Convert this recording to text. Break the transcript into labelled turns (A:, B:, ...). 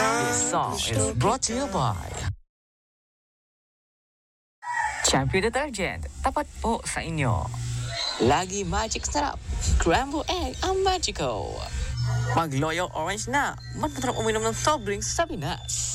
A: This song is brought to you by Champion Detergent. Tapat po sa inyo. Lagi magic sarap. Scrambled egg ang magico. Mag-Loyal Orange na. Mas masarap uminom ng soft drinks sa Pinas.